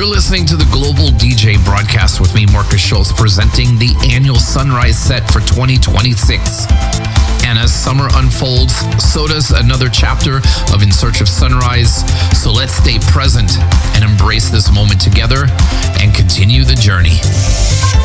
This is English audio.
You're listening to the Global DJ Broadcast with me, Marcus Schultz, presenting the annual Sunrise set for 2026. And as summer unfolds, so does another chapter of In Search of Sunrise. So let's stay present and embrace this moment together and continue the journey.